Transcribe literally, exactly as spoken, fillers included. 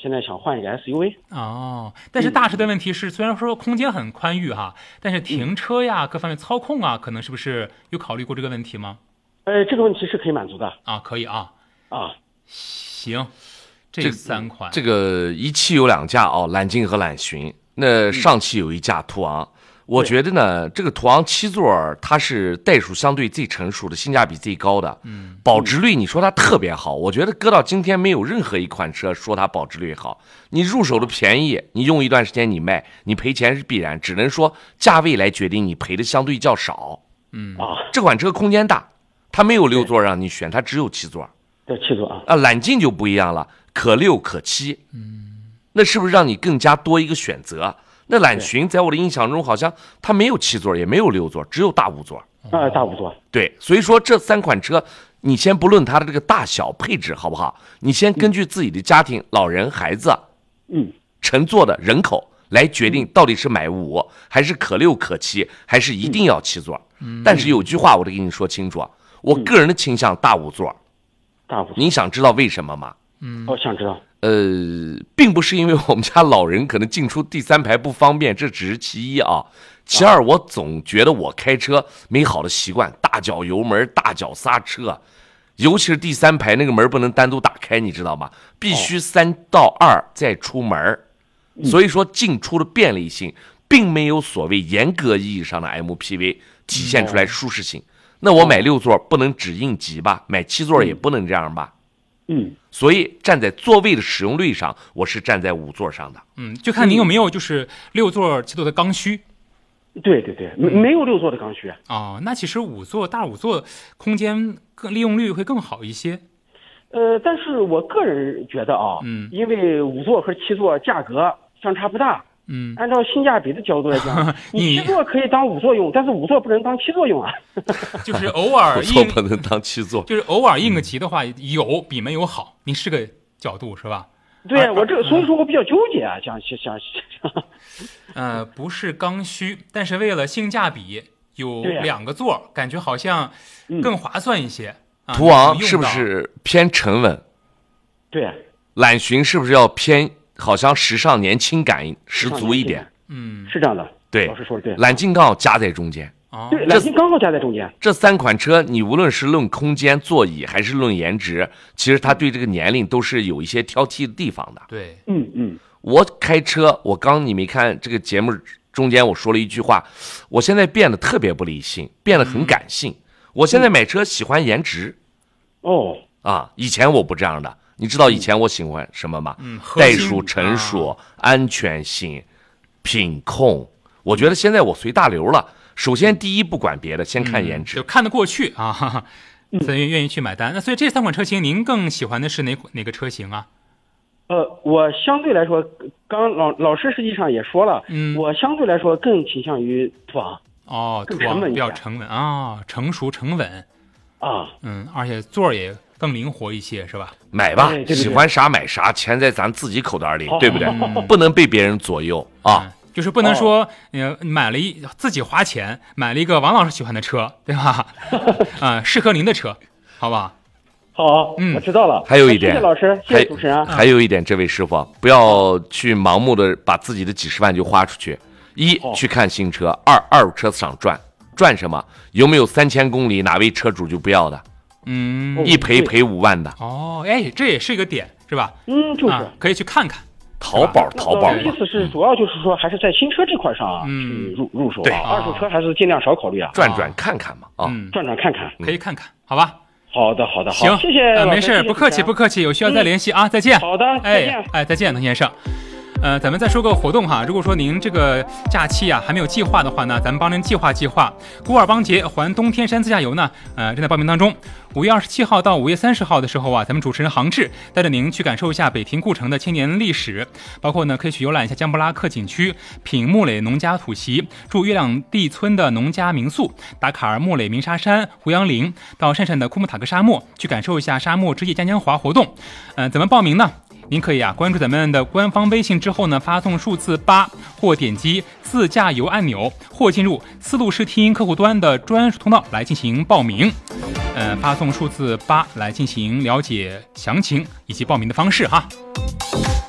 现在想换一个 S U V。 哦，但是大车的问题是，虽然说空间很宽裕哈，但是停车呀、各方面操控啊，可能是不是有考虑过这个问题吗？ 呃，这个问题是可以满足的啊，可以啊。 啊， 行，这三款， 这个一汽有两架哦，揽境和揽巡。那上汽有一架途昂。我觉得呢，这个途昂七座它是代数相对最成熟的，性价比最高的。嗯，保值率你说它特别好，我觉得搁到今天没有任何一款车说它保值率好。你入手的便宜，你用一段时间你卖，你赔钱是必然，只能说价位来决定你赔的相对较少。 嗯啊， 这款车空间大，它没有六座让你选，它只有七座。 对，七座啊。 啊，揽境就不一样了，可六可七。嗯，那是不是让你更加多一个选择？那揽巡在我的印象中，好像它没有七座，也没有六座，只有大五座。 啊，大五座。 对，所以说这三款车，你先不论它的这个大小配置好不好，你先根据自己的家庭、老人、孩子， 嗯， 乘坐的人口来决定到底是买五还是可六可七，还是一定要七座。嗯，但是有句话我得跟你说清楚，我个人的倾向大五座。 大五座。 你想知道为什么吗？ 嗯，我想知道。 呃，并不是因为我们家老人可能进出第三排不方便，这只是其一啊。其二，我总觉得我开车没好的习惯，大脚油门、大脚刹车，尤其是第三排那个门不能单独打开，你知道吗？必须三到二再出门。所以说进出的便利性，并没有所谓严格意义上的 M P V 体现出来舒适性。那我买六座不能只应急吧？买七座也不能这样吧？ 嗯， 所以站在座位的使用率上，我是站在五座上的。 嗯，就看您有没有就是六座、七座的刚需。 对对对，没没有六座的刚需。 哦，那其实五座、大五座空间更利用率会更好一些。 呃，但是我个人觉得啊， 嗯， 因为五座和七座价格相差不大。 嗯， 按照性价比的角度来讲，你七座可以当五座用，但是五座不能当七座用啊。 就是偶尔五座不能当七座， 就是偶尔应个急的话，有比没有好。您是个角度是吧？ 对我这，所以说我比较纠结啊，想想想。 呃，不是刚需，但是为了性价比，有两个座，感觉好像更划算一些。啊、 途昂是不是偏沉稳？ 对。 揽巡是不是要偏？好像时尚年轻感十足一点， 嗯， 是这样的。 对， 老师说的对。 揽境刚好夹在中间， 哦， 对，揽境刚好夹在中间。 这三款车，你无论是论空间、座椅，还是论颜值，其实它对这个年龄都是有一些挑剔的地方的。 对， 嗯嗯。 我开车，我刚你没看这个节目中间我说了一句话，我现在变得特别不理性，变得很感性。嗯、我现在买车喜欢颜值。 哦。 啊，以前我不这样的。你知道以前我喜欢什么吗？ 嗯， 代数、成熟、啊、安全性、品控。我觉得现在我随大流了。首先，第一不管别的，先看颜值， 嗯、就看得过去啊，哈哈，所以愿意去买单。那所以这三款车型，您更喜欢的是哪哪个车型啊？ 呃，我相对来说，刚老老师实际上也说了， 嗯， 我相对来说更倾向于途昂。 哦，途昂比较沉稳啊，成熟沉稳啊， 嗯，而且座也更灵活一些，是吧？ 买吧， 对对对， 喜欢啥买啥，钱在咱自己口袋里，对不对？ 嗯、 不能被别人左右啊、 嗯！就是不能说，呃，买了一自己花钱买了一个王老师喜欢的车，对吧？啊、嗯，适合您的车，好吧？ 好，嗯，我知道了。 还有一点， 谢谢老师，谢谢主持人。 还有一点，这位师傅不要去盲目的把自己的几十万就花出去。一，去看新车；二，二手车场转转什么？有没有三千公里哪位车主就不要的？ 嗯， 一赔赔五万的。 哦，哎，这也是一个点，是吧？ 嗯，就是、 啊、可以去看看。 淘宝，淘宝。 意思是主要就是说，还是在新车这块上啊， 嗯、 去入入手啊。 对， 二手车还是尽量少考虑啊。 转转看看嘛，啊， 嗯、 转转看看， 可以看看，好吧？ 好的，好的，好， 行， 谢谢、 呃，没事，不客气，不客气，有需要再联系、嗯、啊，再见。 好的，再见。 哎，哎，再见，滕先生。呃，咱们再说个活动哈，如果说您这个假期啊还没有计划的话呢，咱们帮您计划计划。古尔邦节环东天山自驾游呢，呃，正在报名当中。五月二十七号到五月三十号的时候啊，咱们主持人杭志带着您去感受一下北亭故城的千年历史，包括呢可以去游览一下江布拉克景区，品木垒农家土席，住月亮地村的农家民宿，打卡尔木垒鸣沙山、胡杨林，到汕汕的库木塔格沙漠去感受一下沙漠之夜江江华活动。呃，怎么报名呢？您可以啊关注咱们的官方微信之后呢，发送数字八，或点击自驾游按钮，或进入丝路视听客户端的专属通道来进行报名。呃，发送数字八来进行了解详情以及报名的方式哈。